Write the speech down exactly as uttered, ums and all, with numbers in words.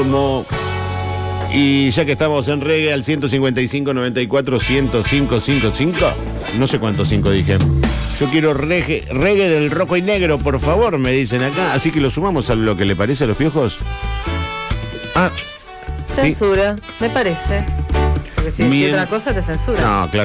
Como... Y ya que estamos en reggae al ciento cincuenta y cinco, noventa y cuatro, ciento cinco, cincuenta y cinco, no sé cuántos cinco dije. Yo quiero reggae, reggae del rojo y negro, por favor, me dicen acá. Así que lo sumamos a lo que le parece a los piojos. Ah, censura, sí. Me parece. Porque si Bien. decís otra cosa te censura. No, claro.